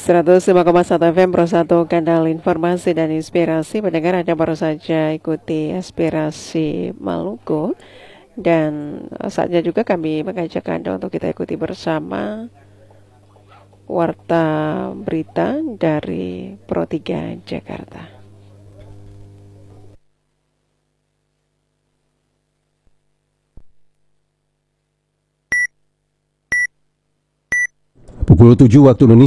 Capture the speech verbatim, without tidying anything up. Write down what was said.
seratus lima koma satu F M Pro satu, kanal informasi dan inspirasi. Pendengar, Anda baru saja ikuti Aspirasi Maluku. Dan saatnya juga kami mengajak Anda untuk kita ikuti bersama Warta Berita dari Pro tiga Jakarta. Pukul tujuh waktu Indonesia